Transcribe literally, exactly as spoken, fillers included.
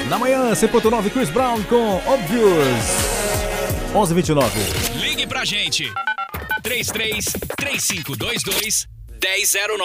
Na manhã, cem ponto nove, Chris Brown com Obvious. onze e vinte e nove. Ligue pra gente. três três três cinco dois dois um zero zero nove.